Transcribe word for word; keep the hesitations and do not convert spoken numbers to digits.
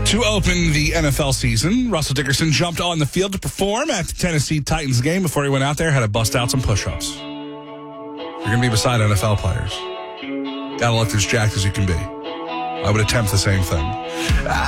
To open the N F L season, Russell Dickerson jumped on the field to perform at the Tennessee Titans game. Before he went out there, had to bust out some push-ups. You're going to be beside N F L players. Gotta look as jacked as you can be. I would attempt the same thing.